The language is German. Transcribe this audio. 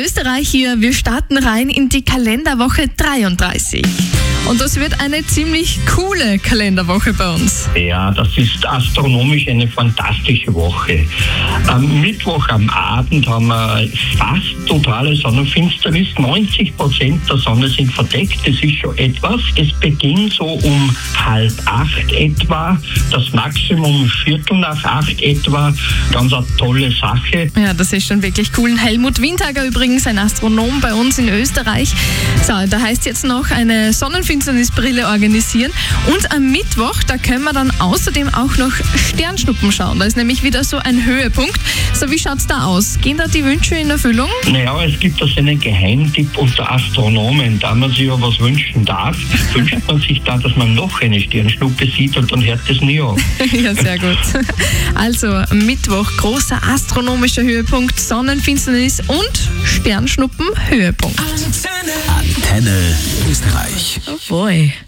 Österreich hier. Wir starten rein in die Kalenderwoche 33. Und das wird eine ziemlich coole Kalenderwoche bei uns. Ja, das ist astronomisch eine fantastische Woche. Am Mittwoch am Abend haben wir fast totale Sonnenfinsternis. 90% der Sonne sind verdeckt. Das ist schon etwas. Es beginnt so um 7:30 etwa. Das Maximum 7:45 etwa. Ganz eine tolle Sache. Ja, das ist schon wirklich cool. Helmut Windhager übrigens, ein Astronom bei uns in Österreich. So, da heißt jetzt noch eine Sonnenfinsternisbrille organisieren. Und am Mittwoch, da können wir dann außerdem auch noch Sternschnuppen schauen. Da ist nämlich wieder so ein Höhepunkt. So, wie schaut's da aus? Gehen da die Wünsche in Erfüllung? Naja, es gibt da so einen Geheimtipp unter Astronomen. Da man sich ja was wünschen darf, wünscht man sich da, dass man noch eine Sternschnuppe sieht und dann hört es nie auf. Ja, sehr gut. Also Mittwoch, großer astronomischer Höhepunkt, Sonnenfinsternis und Sternschnuppen Höhepunkt. Antenne Österreich. Oh boy.